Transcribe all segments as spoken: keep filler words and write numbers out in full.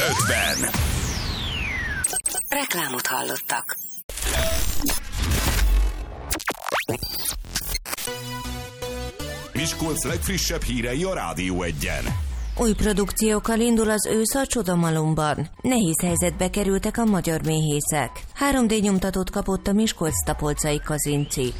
ötven. Reklámot hallottak. Miskolc legfrissebb hírei a Rádió egyen. Új produkciókkal indul az ősz a Csodamalomban. Nehéz helyzetbe kerültek a magyar méhészek. három dé nyomtatót kapott a Miskolc-Tapolcai Kazinci.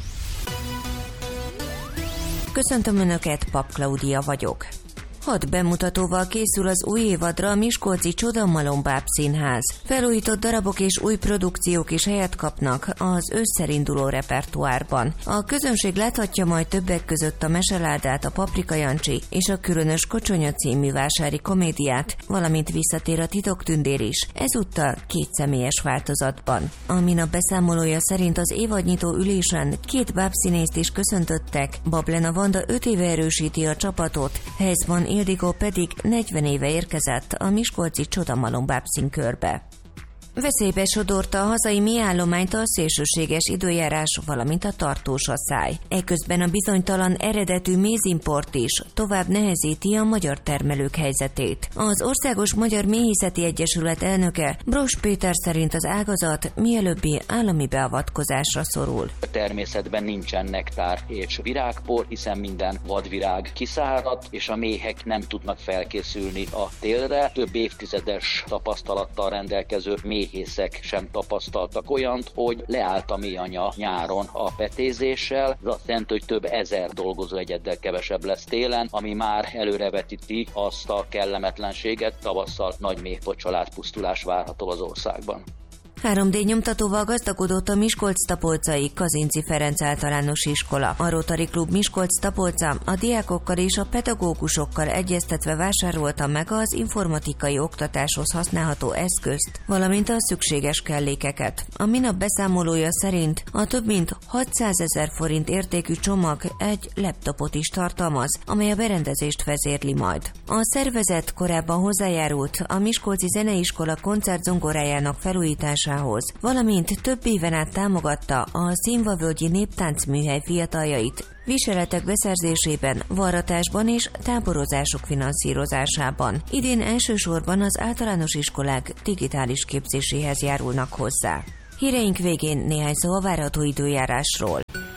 Köszöntöm Önöket, Pap Klaudia vagyok. Hat bemutatóval készül az új évadra a miskolci Csodamalom bábszínház. Felújított darabok és új produkciók is helyet kapnak az ősszel induló repertoárban. A közönség láthatja majd többek között a Meseládát, a Paprika Jancsi és a Különös Kocsonya című vásári komédiát, valamint visszatér a Titoktündér is, ezúttal két személyes változatban. A Minap beszámolója szerint az évadnyitó ülésen két bábszínészt is köszöntöttek, Bablena Vanda öt éve erősíti a csapatot, Helyzban Ildikó pedig negyven éve érkezett a miskolci Csodamalom bábszínkörbe. Veszélybe sodorta a hazai méhállományt a szélsőséges időjárás, valamint a tartós asszály. Eközben a bizonytalan eredetű mézimport is tovább nehezíti a magyar termelők helyzetét. Az Országos Magyar Méhészeti Egyesület elnöke Bross Péter szerint az ágazat mielőbbi állami beavatkozásra szorul. A természetben nincsen nektár és virágpor, hiszen minden vadvirág kiszáradt, és a méhek nem tudnak felkészülni a télre. Több évtizedes tapasztalattal rendelkező méhészek sem tapasztaltak olyant, hogy leállt a méhanya nyáron a petézéssel. Ez azt jelenti, hogy több ezer dolgozóegyeddel kevesebb lesz télen, ami már előrevetíti azt a kellemetlenséget, tavasszal nagy méhpocsolás, várható az országban. három dé nyomtatóval gazdagodott a Miskolc-Tapolcai Kazinci Ferenc általános iskola. A Rotary Klub Miskolc-Tapolca a diákokkal és a pedagógusokkal egyeztetve vásárolta meg az informatikai oktatáshoz használható eszközt, valamint a szükséges kellékeket. A Minap beszámolója szerint a több mint hatszázezer forint értékű csomag egy laptopot is tartalmaz, amely a berendezést vezérli majd. A szervezet korábban hozzájárult a Miskolci Zeneiskola koncertzongorájának felújításához, valamint több éven át támogatta a Színvavölgyi Néptáncműhely fiataljait viseletek beszerzésében, varratásban és táborozások finanszírozásában. Idén elsősorban az általános iskolák digitális képzéséhez járulnak hozzá. Híreink végén néhány szó a várható időjárásról.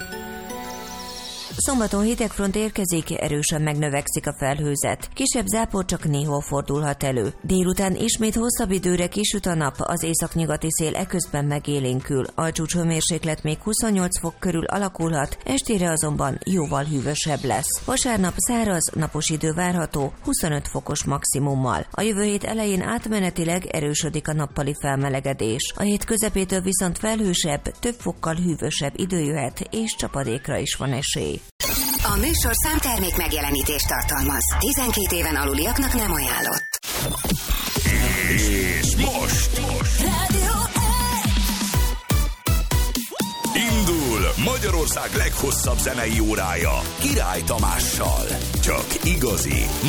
Szombaton hidegfront érkezik, erősen megnövekszik a felhőzet. Kisebb zápor csak néhol fordulhat elő. Délután ismét hosszabb időre kisüt a nap, az északnyugati szél eközben megélénkül. A csúcshőmérséklet még huszonnyolc fok körül alakulhat, estére azonban jóval hűvösebb lesz. Vasárnap száraz, napos idő várható, huszonöt fokos maximummal. A jövő hét elején átmenetileg erősödik a nappali felmelegedés. A hét közepétől viszont felhősebb, több fokkal hűvösebb idő jöhet, és csapadékra is van esély. A műsor számtermék megjelenítést tartalmaz. tizenkét éven aluliaknak nem ajánlott. És most, most. Rádió Indul Magyarország leghosszabb zenei órája Király Tamással. Csak igazi